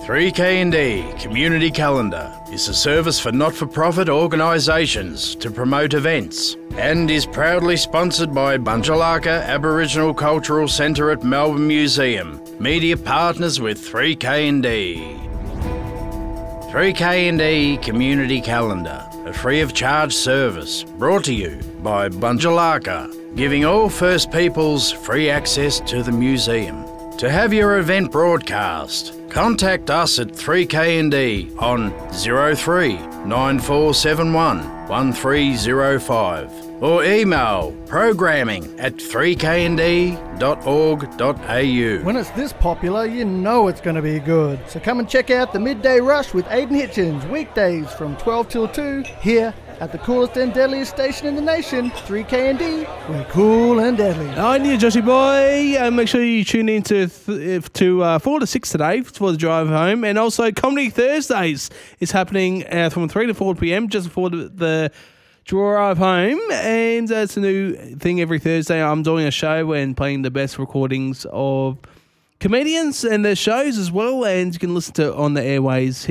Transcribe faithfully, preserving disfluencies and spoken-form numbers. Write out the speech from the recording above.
three K and D Community Calendar is a service for not-for-profit organisations to promote events and is proudly sponsored by Bunjalaka Aboriginal Cultural Centre at Melbourne Museum, media partners with three K and D. three K and D Community Calendar, a free of charge service brought to you by Bunjalaka, giving all First Peoples free access to the museum. To have your event broadcast, contact us at three K and D on zero three nine four seven one one three zero five or email programming at three k and d dot org dot a u. When it's this popular, you know it's going to be good. So come and check out the Midday Rush with Aidan Hitchens, weekdays from twelve till two, here at the coolest and deadliest station in the nation, three K and D. We're cool and deadly. I need Joshy boy. Uh, make sure you tune in to th- to uh, four to six today for the drive home, and also Comedy Thursdays is happening uh, from three to four p m just before the, the drive home, and uh, it's a new thing every Thursday. I'm doing a show and playing the best recordings of comedians and their shows as well, and you can listen to it on the airways